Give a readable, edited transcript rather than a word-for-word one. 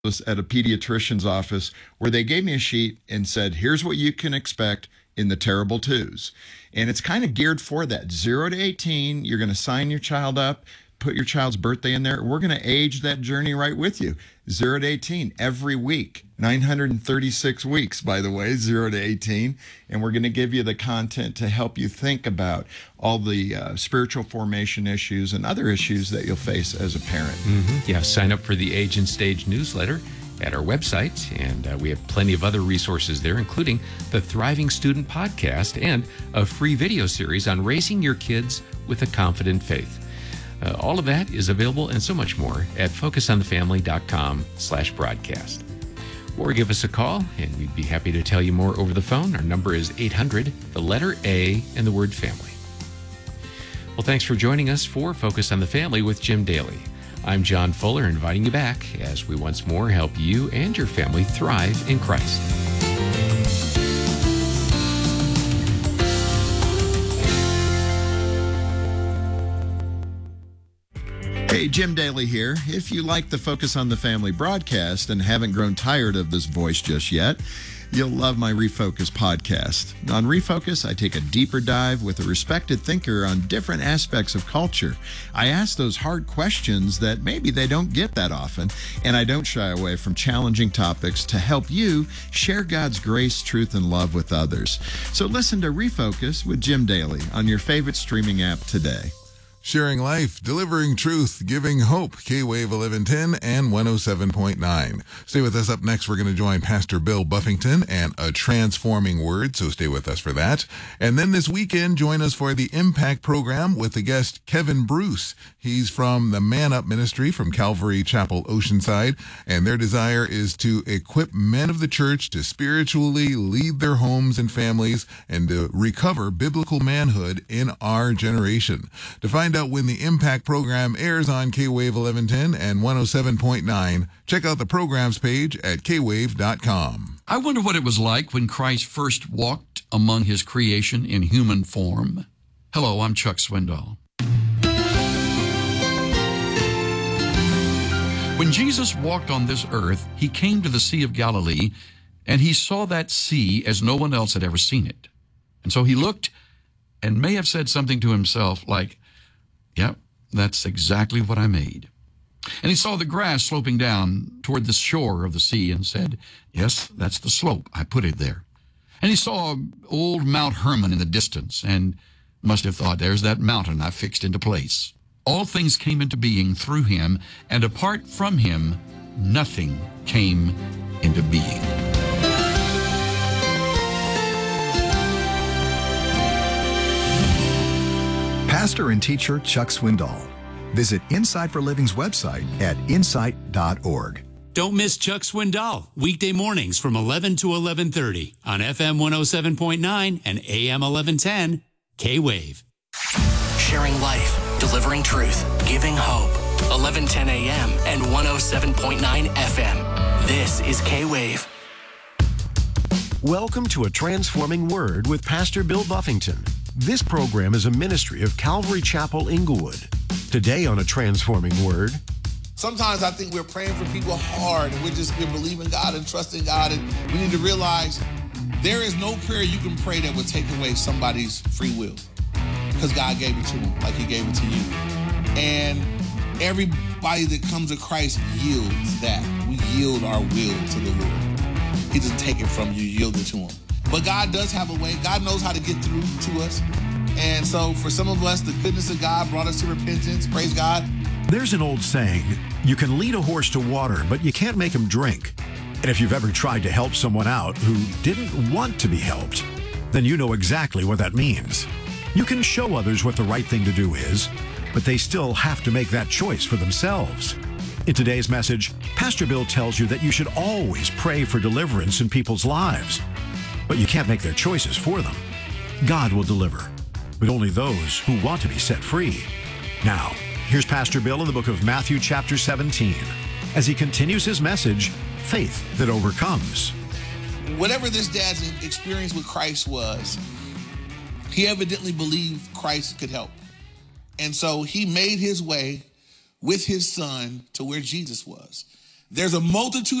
at a pediatrician's office where they gave me a sheet and said, here's what you can expect in the terrible twos. And it's kind of geared for that. 0 to 18, you're going to sign your child up, put your child's birthday in there. We're going to age that journey right with you. 0 to 18 every week. 936 weeks, by the way, 0 to 18. And we're going to give you the content to help you think about all the spiritual formation issues and other issues that you'll face as a parent. Yeah, sign up for the Age and Stage newsletter at our website, and we have plenty of other resources there, including the Thriving Student podcast and a free video series on raising your kids with a confident faith. All of that is available and so much more at focusonthefamily.com/broadcast. Or give us a call, and we'd be happy to tell you more over the phone. Our number is 800, the letter A, and the word family. Well, thanks for joining us for Focus on the Family with Jim Daly. I'm John Fuller, inviting you back as we once more help you and your family thrive in Christ. Hey, Jim Daly here. If you like the Focus on the Family broadcast and haven't grown tired of this voice just yet, you'll love my Refocus podcast. On Refocus, I take a deeper dive with a respected thinker on different aspects of culture. I ask those hard questions that maybe they don't get that often, and I don't shy away from challenging topics to help you share God's grace, truth, and love with others. So listen to Refocus with Jim Daly on your favorite streaming app today. Sharing life, delivering truth, giving hope. K-Wave 1110 and 107.9. Stay with us. Up next, we're going to join Pastor Bill Buffington and A Transforming Word, so stay with us for that. And then this weekend, join us for the Impact program with the guest Kevin Bruce. He's from the Man Up Ministry from Calvary Chapel, Oceanside, and their desire is to equip men of the church to spiritually lead their homes and families and to recover biblical manhood in our generation. To find out when the Impact program airs on K-Wave 1110 and 107.9, check out the programs page at kwave.com. I wonder what it was like when Christ first walked among his creation in human form. Hello, I'm Chuck Swindoll. When Jesus walked on this earth, he came to the Sea of Galilee, and he saw that sea as no one else had ever seen it. And so he looked and may have said something to himself like, "Yep, that's exactly what I made." And he saw the grass sloping down toward the shore of the sea and said, "Yes, that's the slope. I put it there." And he saw old Mount Hermon in the distance and must have thought, "There's that mountain I fixed into place." All things came into being through him, and apart from him, nothing came into being. Pastor and teacher Chuck Swindoll. Visit Insight for Living's website at insight.org. Don't miss Chuck Swindoll, weekday mornings from 11 to 11:30 on FM 107.9 and AM 1110, K-Wave. Sharing life, delivering truth, giving hope. 1110 AM and 107.9 FM. This is K-Wave. Welcome to A Transforming Word with Pastor Bill Buffington. This program is a ministry of Calvary Chapel, Inglewood. Today on A Transforming Word. Sometimes I think we're praying for people hard and we're believing God and trusting God, and we need to realize there is no prayer you can pray that would take away somebody's free will, because God gave it to them like he gave it to you. And everybody that comes to Christ yields that. We yield our will to the Lord. He doesn't take it from you, yield it to him. But God does have a way. God knows how to get through to us. And so for some of us, the goodness of God brought us to repentance. Praise God. There's an old saying, you can lead a horse to water, but you can't make him drink. And if you've ever tried to help someone out who didn't want to be helped, then you know exactly what that means. You can show others what the right thing to do is, but they still have to make that choice for themselves. In today's message, Pastor Bill tells you that you should always pray for deliverance in people's lives. But you can't make their choices for them. God will deliver, but only those who want to be set free. Now, here's Pastor Bill in the book of Matthew chapter 17, as he continues his message, Faith That Overcomes. Whatever this dad's experience with Christ was, he evidently believed Christ could help. And so he made his way with his son to where Jesus was. There's a multitude